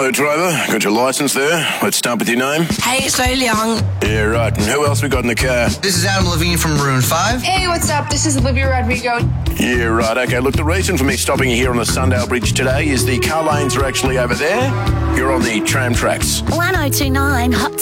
Hello, driver. Got your licence there. Let's start with your name. Hey, it's Lily Young. Yeah, right. And who else we got in the car? This is Adam Levine from Maroon 5. Hey, what's up? This is Olivia Rodrigo. Yeah, right. Okay, look, the reason for me stopping you here on the Sundale Bridge today is the car lanes are actually over there. You're on the tram tracks. 1029 Hot